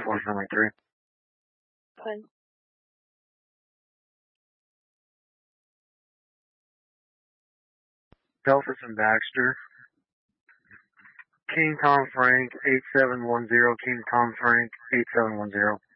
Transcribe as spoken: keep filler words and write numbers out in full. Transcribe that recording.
four seven three. Pun. Delphus and Baxter. King Tom Frank, eight seven one zero, King Tom Frank, eight seven one zero.